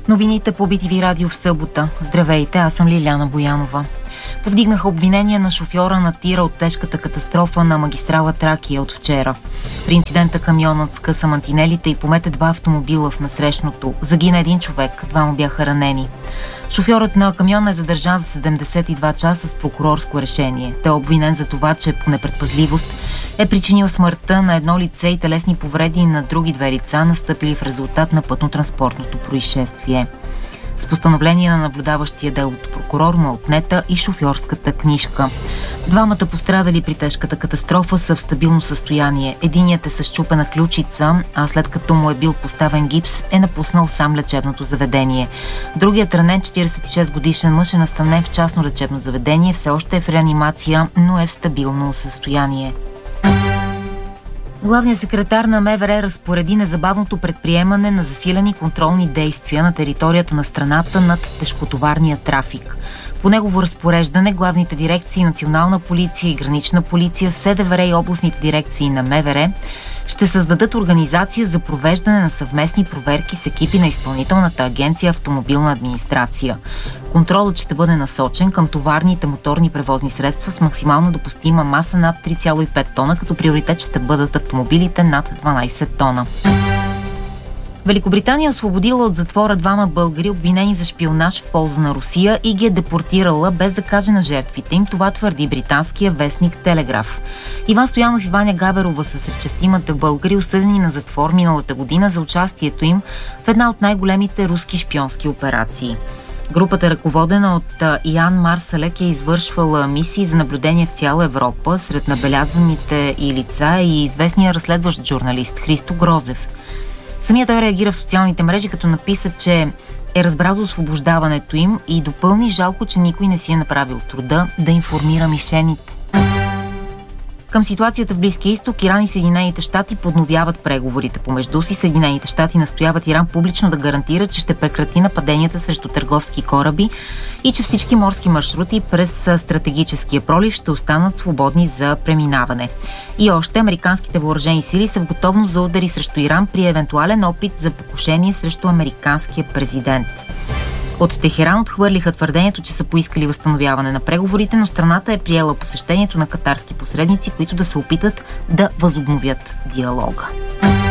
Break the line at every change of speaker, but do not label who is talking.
Новините по BTV Радио в събота. Здравейте, аз съм Лиляна Боянова. Повдигнаха обвинения на шофьора на тира от тежката катастрофа на магистрала Тракия от вчера. При инцидента камионът скъса мантинелите и помете два автомобила в насрещното. Загина един човек, двама бяха ранени. Шофьорът на камиона е задържан за 72 часа с прокурорско решение. Той е обвинен за това, че по непредпазливост е причинил смъртта на едно лице и телесни повреди на други две лица, настъпили в резултат на пътно-транспортното происшествие. С постановление на наблюдаващия делото прокурор му е отнета и шофьорската книжка. Двамата пострадали при тежката катастрофа са в стабилно състояние. Единият е с счупена ключица, а след като му е бил поставен гипс, е напуснал сам лечебното заведение. Другият ранен 46 годишен мъж е настанен в частно лечебно заведение, все още е в реанимация, но е в стабилно състояние. Главният секретар на МВР разпореди незабавното предприемане на засилени контролни действия на територията на страната над тежкотоварния трафик. По негово разпореждане главните дирекции Национална полиция и Гранична полиция, СДВР и областните дирекции на МВР ще създадат организация за провеждане на съвместни проверки с екипи на Изпълнителната агенция Автомобилна администрация. Контролът ще бъде насочен към товарните моторни превозни средства с максимално допустима маса над 3,5 тона, като приоритет ще бъдат автомобилите над 12 тона. Великобритания освободила от затвора двама българи, обвинени за шпионаж в полза на Русия, и ги е депортирала без да каже на жертвите им. Това твърди британския вестник Телеграф. Иван Стоянов и Ваня Габерова са сред шестимата българи, осъдени на затвор миналата година за участието им в една от най-големите руски шпионски операции. Групата, ръководена от Ян Марсалек, е извършвала мисии за наблюдение в цяла Европа. Сред набелязваните и лица е и известният разследващ журналист Христо Грозев. Самият той реагира в социалните мрежи, като написа, че е разбрал за освобождаването им и допълни: жалко, че никой не си е направил труда да информира мишените. Към ситуацията в Близкия изток, Иран и Съединените щати подновяват преговорите помежду си. Съединените щати настояват Иран публично да гарантира, че ще прекрати нападенията срещу търговски кораби и че всички морски маршрути през стратегическия пролив ще останат свободни за преминаване. И още, американските въоръжени сили са в готовност за удари срещу Иран при евентуален опит за покушение срещу американския президент. От Техеран отхвърлиха твърдението, че са поискали възстановяване на преговорите, но страната е приела посещението на катарски посредници, които да се опитат да възобновят диалога.